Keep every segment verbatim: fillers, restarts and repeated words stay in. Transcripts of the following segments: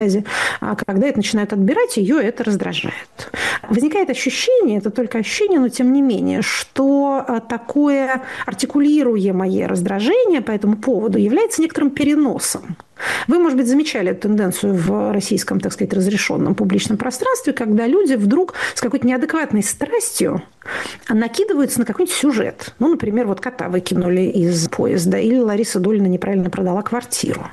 а когда это начинают отбирать, ее это раздражает. Возникает ощущение, это только ощущение, но тем не менее, что такое артикулируемое раздражение по этому поводу является некоторым переносом. Вы, может быть, замечали эту тенденцию в российском, так сказать, разрешенном публичном пространстве, когда люди вдруг с какой-то неадекватной страстью накидываются на какой-нибудь сюжет. Ну, например, вот кота выкинули из поезда, или Лариса Долина неправильно продала квартиру.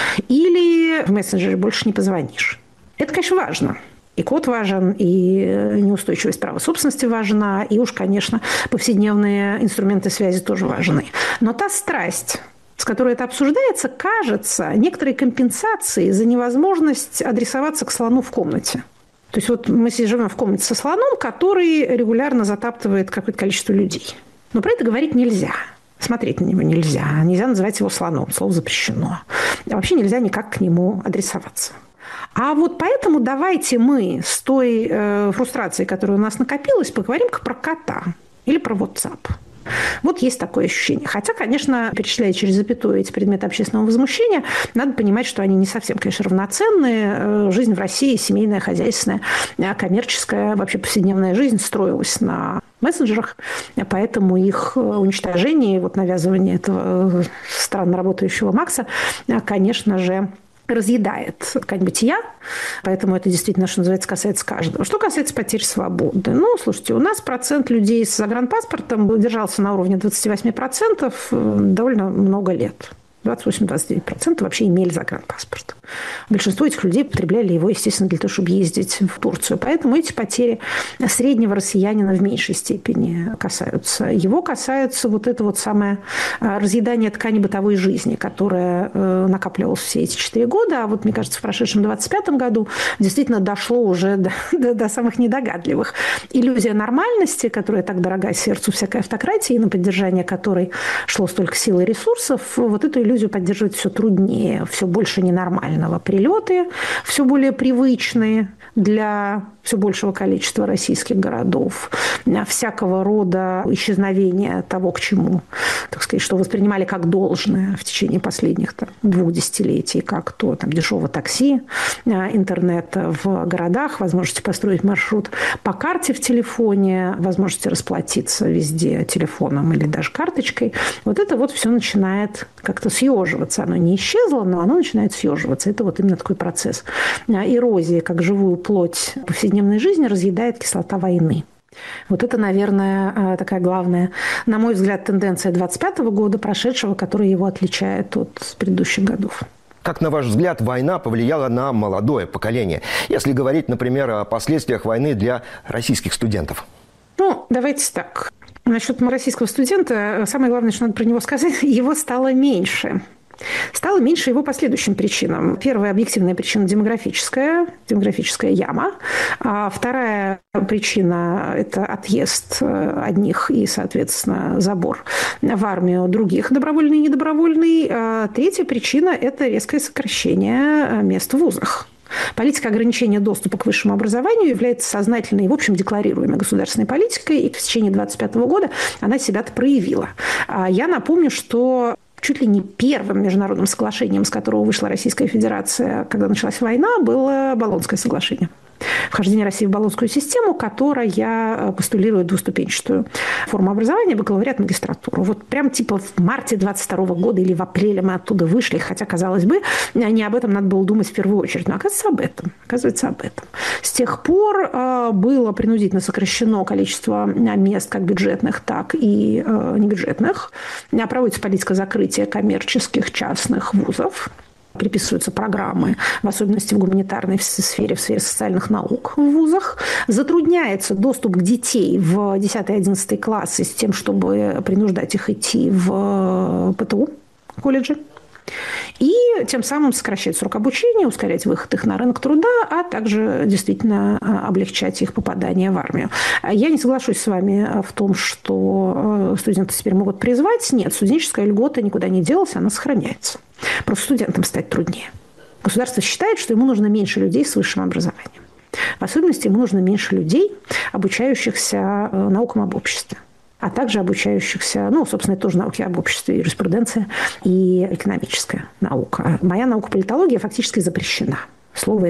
Или в мессенджере больше не позвонишь. Это, конечно, важно. И код важен, и неустойчивость права собственности важна, и уж, конечно, повседневные инструменты связи тоже важны. Но та страсть, с которой это обсуждается, кажется некоторой компенсацией за невозможность адресоваться к слону в комнате. То есть вот мы живем в комнате со слоном, который регулярно затаптывает какое-то количество людей. Но про это говорить нельзя. Смотреть на него нельзя. Нельзя называть его слоном. Слово запрещено. А вообще нельзя никак к нему адресоваться. А вот поэтому давайте мы с той э, фрустрацией, которая у нас накопилась, поговорим-ка про кота или про WhatsApp. Вот есть такое ощущение. Хотя, конечно, перечисляя через запятую эти предметы общественного возмущения, надо понимать, что они не совсем, конечно, равноценные. Жизнь в России, семейная, хозяйственная, коммерческая, вообще повседневная жизнь строилась на мессенджерах, поэтому их уничтожение, вот навязывание этого странно работающего Макса, конечно же, разъедает ткань бытия, поэтому это действительно, что называется, касается каждого. Что касается потерь свободы. Ну, слушайте, у нас процент людей с загранпаспортом держался на уровне двадцать восемь процентов довольно много лет. двадцать восемь - двадцать девять процентов вообще имели загранпаспорт. Большинство этих людей потребляли его, естественно, для того, чтобы ездить в Турцию. Поэтому эти потери среднего россиянина в меньшей степени касаются. Его касается вот это вот самое разъедание ткани бытовой жизни, которое накапливалось все эти четыре года. А вот, мне кажется, в прошедшем двадцать пятом году действительно дошло уже до, до, до самых недогадливых. Иллюзия нормальности, которая так дорога сердцу всякой автократии, на поддержание которой шло столько сил и ресурсов, вот эту иллюзию поддерживать все труднее, все больше ненормального. Прилеты все более привычные для все большего количества российских городов, всякого рода исчезновения того, к чему, так сказать, что воспринимали как должное в течение последних там, двух десятилетий, как то там, дешевого такси, интернета в городах, возможности построить маршрут по карте в телефоне, возможности расплатиться везде телефоном или даже карточкой. Вот это вот все начинает как-то съеживаться. Оно не исчезло, но оно начинает съеживаться. Это вот именно такой процесс эрозии, как живую плоть повседневной жизни разъедает кислота войны. Вот это, наверное, такая главная, на мой взгляд, тенденция двадцать пятого года, прошедшего, которая его отличает от предыдущих годов. Как, на ваш взгляд, война повлияла на молодое поколение? Если говорить, например, о последствиях войны для российских студентов. Ну, давайте так. Насчет российского студента, самое главное, что надо про него сказать, его стало меньше. Стало меньше его по следующим причинам. Первая объективная причина – демографическая, демографическая яма. А вторая причина – это отъезд одних и, соответственно, забор в армию других, добровольный и недобровольный. А третья причина – это резкое сокращение мест в вузах. Политика ограничения доступа к высшему образованию является сознательной и, в общем, декларируемой государственной политикой, и в течение двадцать пятого года она себя-то проявила. Я напомню, что чуть ли не первым международным соглашением, с которого вышла Российская Федерация, когда началась война, было Болонское соглашение. Вхождение России в Болонскую систему, которая постулирует двуступенчатую форму образования, бакалавриат, магистратуру. Вот прям типа в марте двадцать второго года или в апреле мы оттуда вышли, хотя, казалось бы, не об этом надо было думать в первую очередь. Но оказывается, об этом. Оказывается, об этом. С тех пор было принудительно сокращено количество мест как бюджетных, так и небюджетных. Проводится политика закрытия коммерческих частных вузов. Приписываются программы, в особенности в гуманитарной сфере, в сфере социальных наук в вузах. Затрудняется доступ к детей в десятый-одиннадцатый классы с тем, чтобы принуждать их идти в ПТУ, колледжи. И тем самым сокращать срок обучения, ускорять выход их на рынок труда, а также действительно облегчать их попадание в армию. Я не соглашусь с вами в том, что студенты теперь могут призвать. Нет, студенческая льгота никуда не делась, она сохраняется. Просто студентам стать труднее. Государство считает, что ему нужно меньше людей с высшим образованием. В особенности ему нужно меньше людей, обучающихся наукам об обществе, а также обучающихся, ну, собственно, это тоже науки об обществе, юриспруденция и экономическая наука. Моя наука политология фактически запрещена. слово